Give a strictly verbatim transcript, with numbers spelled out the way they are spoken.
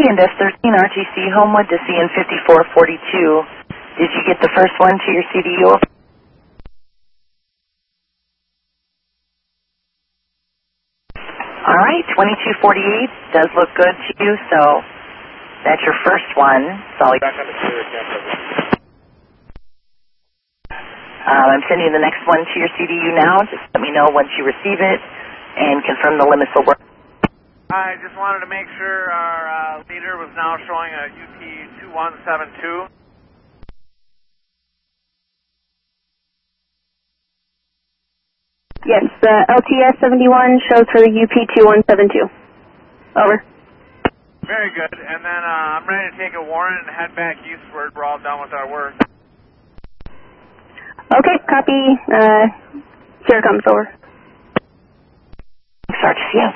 and F thirteen R T C Homewood to C N fifty-four forty-two. Did you get the first one to your C D U? All right, twenty-two forty-eight does look good to you, so that's your first one. So um, I'm sending the next one to your C D U now. Just let me know once you receive it and confirm the limits will work. I just wanted to make sure our uh, leader was now showing a U P two one seven two. Yes, the L T S seventy-one shows for U P two one seven two. Over. Very good. And then uh, I'm ready to take a warrant and head back eastward. We're all done with our work. Okay, copy. Uh, here it comes, over. Start to see you.